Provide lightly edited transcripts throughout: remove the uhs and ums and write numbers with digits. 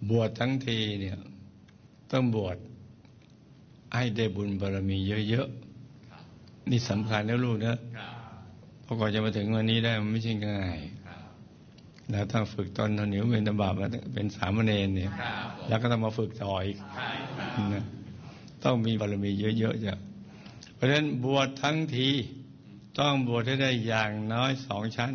บวชทั้งทีเนี่ยต้องบวชให้ได้บุญบารมีเยอะๆนี่สำคัญแล้วลูกนะเพราะก่อนจะมาถึงวันนี้ได้มันไม่ใช่ง่ายแล้วต้องฝึกตนเหนียวเป็นตบะแล้วเป็นสามเณรเนี่ยแล้วก็ต้องมาฝึกต่ออีกนะต้องมีบารมีเยอะๆจ้ะเพราะฉะนั้นบวชทั้งทีต้องบวชให้ได้อย่างน้อย2 ชั้น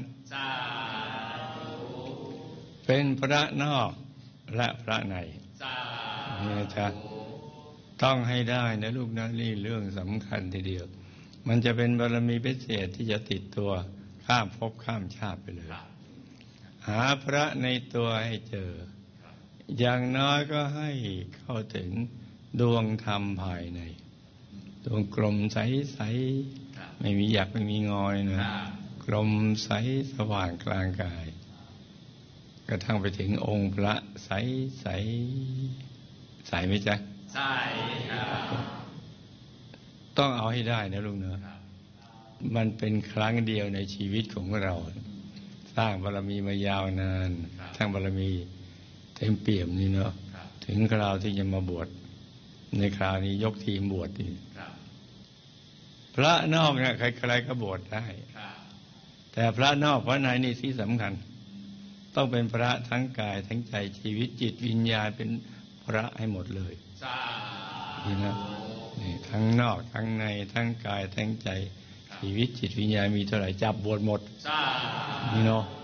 เป็นพระนอกและพระในนี่นะจ๊ะต้องให้ได้นะลูกนะนี่เรื่องสำคัญทีเดียวมันจะเป็นบารมีพิเศษที่จะติดตัวข้ามภพข้ามชาติไปเลยหาพระในตัวให้เจออย่างน้อยก็ให้เข้าถึงดวงธรรมภายในดวงกลมใสๆไม่มีหยักไม่มีงอยนะกลมใสสว่างกลางกายกระทั่งไปถึงองค์พระใสใสใสไหมจ๊ะใสครับต้องเอาให้ได้นะลุงเนอะมันเป็นครั้งเดียวในชีวิตของเราสร้างบารมีมายาวนานสร้างบารมีเต็มเปี่ยมนี่เนอะถึงคราวที่จะมาบวชในคราวนี้ยกทีมบวชนี่พระนอกเนี่ยใครๆก็บวชได้แต่พระนอกพระในนี่ที่สำคัญต้องเป็นพระทั้งกายทั้งใจชีวิตจิตวิญญาณเป็นพระให้หมดเลยนี่นะนี่ทั้งนอกทั้งในทั้งกายทั้งใจชีวิตจิตวิญญาณมีเท่าไหร่จับบวชหมดนี่เนาะ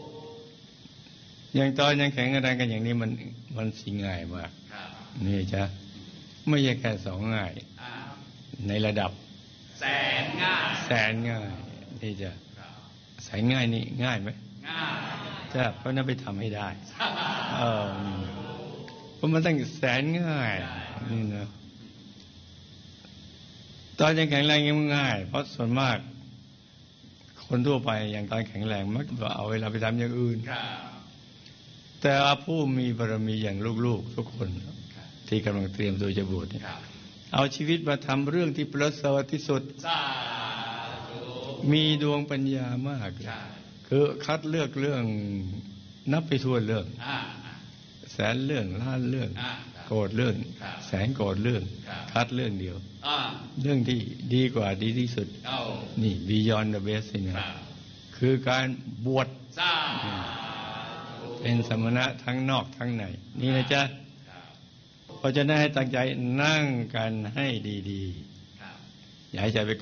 อย่างตอนยังแข็งแรงกันอย่างนี้มันสิ่งง่ายมากนี่จ้ะไม่ใช่แค่2 ง่ายในระดับแสนง่ายนี่จ้ะแสนง่ายนี่ง่ายไหมง่ายจ้ะเพราะนั้นไปทำให้ได้เพราะมันตั้งแสนง่ายนี่นะตอนยังแข็งแรงยังง่ายเพราะส่วนมากคนทั่วไปอย่างตอนแข็งแรงมักจะเอาเวลาไปทำอย่างอื่นแต่ผู้มีบารมีอย่างลูกๆทุกคนที่กำลังเตรียมตัวจะบวชเอาชีวิตมาทำเรื่องที่ประเสริฐที่สุดมีดวงปัญญามากคือคัดเลือกเรื่องนับไปทั่วเรื่องแสนเรื่องล้านเรื่องโกรธเรื่องแสนโกรธเรื่องคัดเรื่องเดียวเรื่องที่ดีกว่าดีที่สุดนี่ Beyond the Best นี่นะคือการบวชเป็นสมณะทั้งนอกทั้งในนี่นะจ๊ะเพราะฉะนั้นให้ตั้งใจนั่งกันให้ดีๆอย่าให้ใจไป